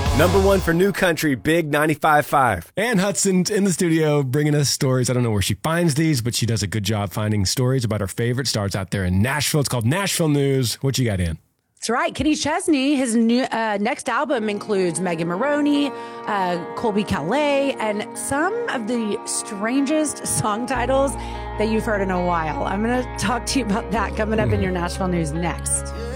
Number one for New Country, Big 95.5. Ann Hudson's in the studio bringing us stories. I don't know where she finds these, but she does a good job finding stories about her favorite stars out there in Nashville. It's called Nashville News. What you got, Ann? That's right. Kenny Chesney, his new next album includes Megan Maroney, Colby Calais, and some of the strangest song titles that you've heard in a while. I'm going to talk to you about that coming up in your Nashville News next.